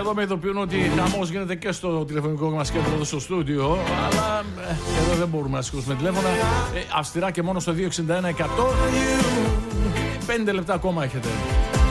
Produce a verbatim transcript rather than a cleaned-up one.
Εδώ με ειδοποιούν ότι χαμός γίνεται και στο τηλεφωνικό μας κέντρο εδώ στο στούντιο. Αλλά ε, εδώ δεν μπορούμε να σηκώσουμε τηλέφωνα. Ε, αυστηρά και μόνο στο δύο εξήντα ένα εκατό. Πέντε λεπτά ακόμα έχετε.